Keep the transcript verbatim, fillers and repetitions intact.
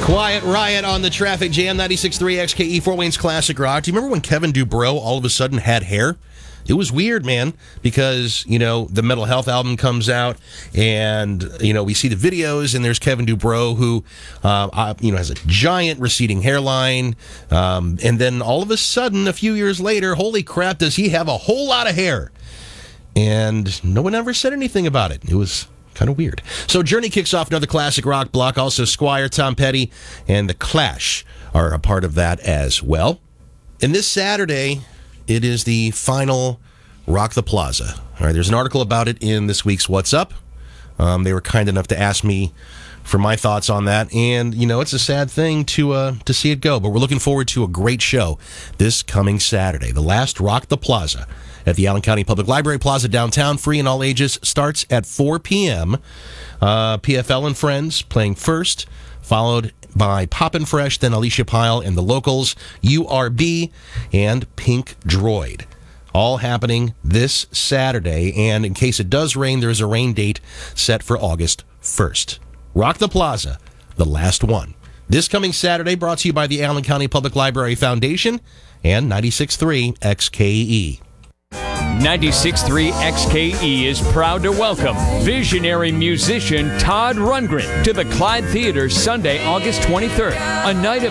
Quiet Riot on the traffic jam, ninety-six point three X K E, Fort Wayne's Classic Rock. Do you remember when Kevin Dubrow all of a sudden had hair? It was weird, man, because, you know, the Mental Health album comes out, and, you know, we see the videos, and there's Kevin Dubrow, who, uh, uh, you know, has a giant receding hairline, um, and then all of a sudden, a few years later, holy crap, does he have a whole lot of hair? And no one ever said anything about it. It was kind of weird. So Journey kicks off another classic rock block. Also, Squire, Tom Petty, and The Clash are a part of that as well. And this Saturday, it is the final Rock the Plaza. All right, there's an article about it in this week's What's Up. Um, they were kind enough to ask me for my thoughts on that, and you know, it's a sad thing to uh, to see it go. But we're looking forward to a great show this coming Saturday. The last Rock the Plaza at the Allen County Public Library Plaza downtown, free and all ages, starts at four p.m. Uh, P F L and Friends playing first, followed by Poppin' Fresh, then Alicia Pyle and the Locals, U R B, and Pink Droid. All happening this Saturday, and in case it does rain, there's a rain date set for August first. Rock the Plaza, the last one. This coming Saturday, brought to you by the Allen County Public Library Foundation and ninety-six point three X K E. ninety-six point three X K E is proud to welcome visionary musician Todd Rundgren to the Clyde Theater Sunday, August twenty-third, a night of